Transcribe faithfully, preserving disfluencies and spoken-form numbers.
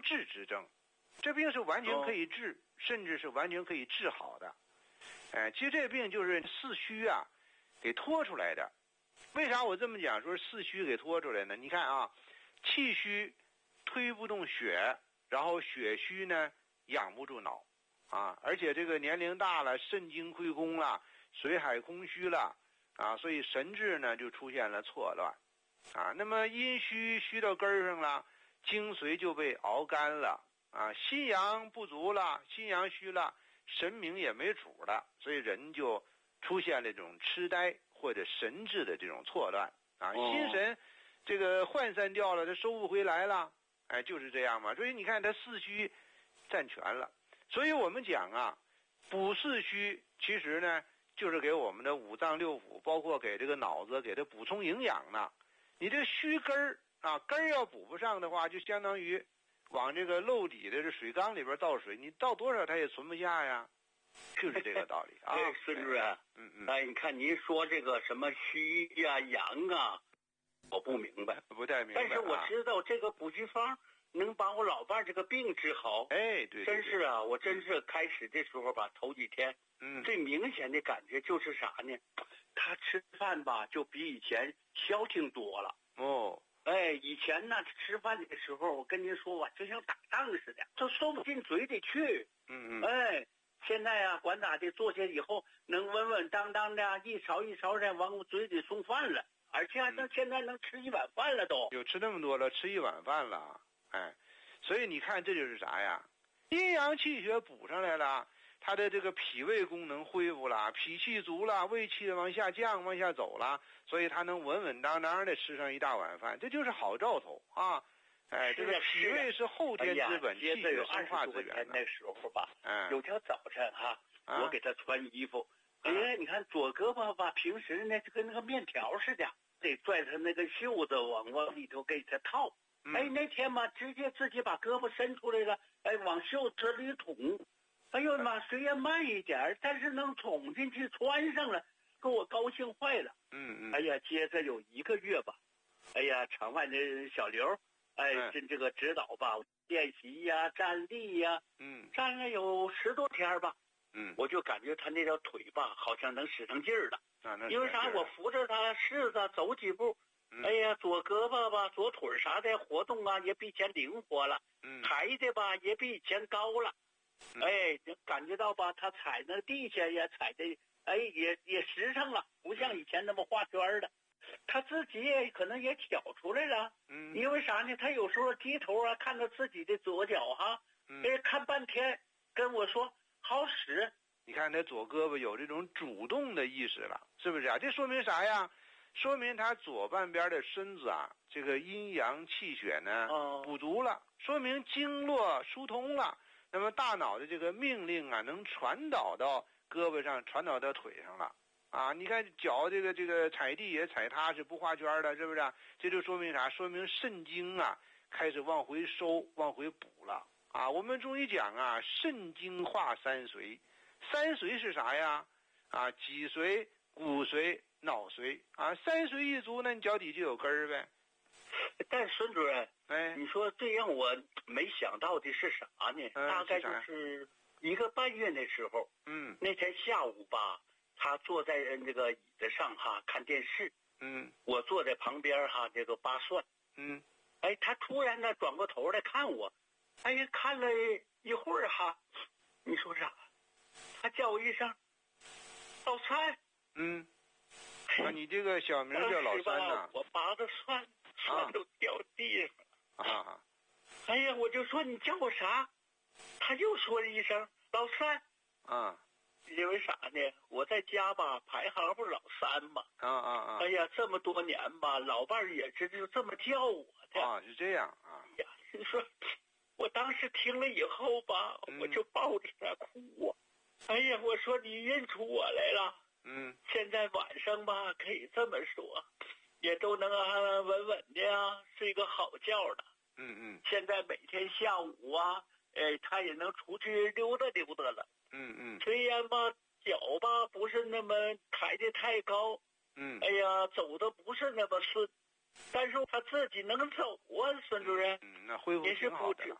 不治之症，这病是完全可以治，哦、甚至是完全可以治好的。哎，其实这病就是四虚啊给拖出来的。为啥我这么讲说四虚给拖出来呢？你看啊，气虚推不动血，然后血虚呢养不住脑啊，而且这个年龄大了，肾精亏空了，水海空虚了啊，所以神志呢就出现了错乱啊。那么阴虚虚到根儿上了，精髓就被熬干了啊，心阳不足了，心阳虚了，神明也没主了，所以人就出现了这种痴呆或者神志的这种错乱啊，心神这个涣散掉了，他收不回来了，哎，就是这样嘛。所以你看他四虚占全了，所以我们讲啊，补四虚其实呢就是给我们的五脏六腑，包括给这个脑子给它补充营养呢。你这虚根儿啊，根儿要补不上的话，就相当于往这个漏底的这水缸里边倒水，你倒多少它也存不下呀。就是这个道理啊， 对，孙主任，嗯嗯，哎，你看您说这个什么虚呀、阳啊，我不明白， 不太明白、啊， 但是我知道这个补虚方能把我老伴儿这个病治好。 哎，对， 真是啊，我真是开始的时候吧，头几天， 嗯， 最明显的感觉就是啥呢？他吃饭吧，就比以前消停多了。 哦， 哎，以前呢吃饭的时候，我跟您说吧，就像打仗似的，都收不进嘴里去。 嗯嗯， 哎。现在啊，管咋的，坐下以后能稳稳当当的，一勺一勺的往我嘴里送饭了，而且还能、嗯、现在能吃一碗饭了都。 有吃那么多了，吃一碗饭了，哎，所以你看这就是啥呀？阴阳气血补上来了，他的这个脾胃功能恢复了，脾气足了，胃气往下降，往下走了，所以他能稳稳当当的吃上一大碗饭，这就是好兆头啊。哎，这个脾胃是后天之本，气血生化之源。 那时候吧， 嗯， 有条早晨哈， 啊、 我给他穿衣服，哎、啊，你看左胳膊吧，平时呢就跟那个面条似的，得拽他那个袖子往往里头给他套。 嗯、 哎，那天嘛，直接自己把胳膊伸出来了，哎，往袖子里捅。哎呦妈，虽然慢一点，但是能捅进去，穿上了，给我高兴坏了。 嗯嗯。 哎呀，接着有一个月吧，哎呀，场外的小刘。哎，这这个指导吧，练习呀、站立呀， 嗯， 站了有十多天吧， 嗯， 我就感觉他那条腿吧，好像能使上劲儿了。 啊，那因为啥？我扶着他试着走几步， 嗯、 哎呀，左胳膊吧、左腿啥的活动啊，也比以前灵活了， 嗯， 抬的吧也比以前高了， 嗯、 哎，就感觉到吧，他踩那地下也踩的，哎，也也实诚了，不像以前那么画圈的。他自己也可能也挑出来了， 嗯， 因为啥呢？他有时候低头啊，看到自己的左脚哈， 嗯， 哎，看半天，跟我说好使。 你看他左胳膊有这种主动的意识了，是不是啊？这说明啥呀？说明他左半边的身子啊，这个阴阳气血呢、 哦、 补足了，说明经络疏通了，那么大脑的这个命令啊，能传导到胳膊上，传导到腿上了。啊，你看脚这个这个踩地也踩踏实，不画圈的，是不是啊？这就说明啥？说明肾精啊开始往回收，往回补了啊。我们中医讲啊，肾精化三髓，三髓是啥呀？啊，脊髓、骨髓、脑髓啊。三髓一足，那你脚底就有根儿呗。 但孙主任， 哎， 你说最让我没想到的是啥呢？ 嗯、 大概就是一个半月那时候， 嗯， 那天下午吧。他坐在这个椅子上哈看电视， 嗯， 我坐在旁边哈这个扒蒜， 嗯， 哎，他突然呢转过头来看我，哎呀，看了一会儿哈，你说啥？他叫我一声老三， 嗯，啊，你这个小名叫老三呐、啊？ 我拔个蒜，蒜都掉地上了啊！ 哎呀，我就说你叫我啥？他又说了一声老三啊。 因为啥呢？我在家吧，排行不是老三嘛。 啊啊啊！ 哎呀，这么多年吧，老伴儿也是就这么叫我的。 啊，是这样啊。 哎呀，你说，我当时听了以后吧， 嗯、 我就抱着他哭啊。哎呀，我说你认出我来了。 嗯。 现在晚上吧，可以这么说，也都能安安稳稳的啊，睡个好觉了。 嗯嗯。 现在每天下午啊，哎，他也能出去溜达溜达了。 嗯嗯， 虽然吧脚吧不是那么抬得太高， 嗯， 哎呀走的不是那么顺，但是他自己能走啊，孙主任， 嗯，那恢复挺好的了。